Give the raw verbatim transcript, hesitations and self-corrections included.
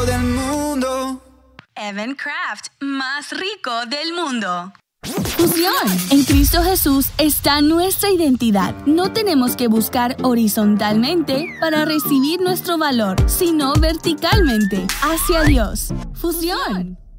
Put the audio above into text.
del mundo. Evan Craft, más rico del mundo. Fusión. En Cristo Jesús está nuestra identidad. No tenemos que buscar horizontalmente para recibir nuestro valor, sino verticalmente, hacia Dios. Fusión.